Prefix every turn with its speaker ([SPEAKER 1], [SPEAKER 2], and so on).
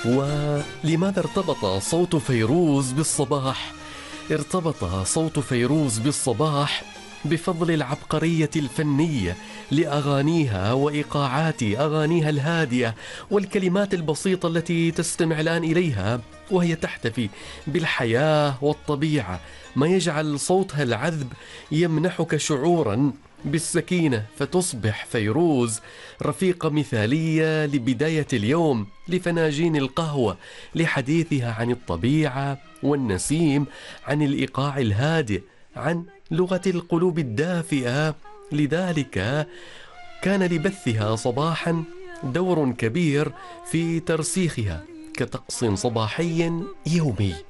[SPEAKER 1] ولماذا ارتبط صوت فيروز بالصباح؟ ارتبط صوت فيروز بالصباح بفضل العبقرية الفنية لأغانيها وإيقاعات أغانيها الهادئة والكلمات البسيطة التي تستمع الآن إليها، وهي تحتفي بالحياة والطبيعة، ما يجعل صوتها العذب يمنحك شعورا بالسكينة، فتصبح فيروز رفيقة مثالية لبداية اليوم، لفناجين القهوة، لحديثها عن الطبيعة والنسيم، عن الإيقاع الهادئ، عن لغة القلوب الدافئة. لذلك كان لبثها صباحا دور كبير في ترسيخها كطقس صباحي يومي.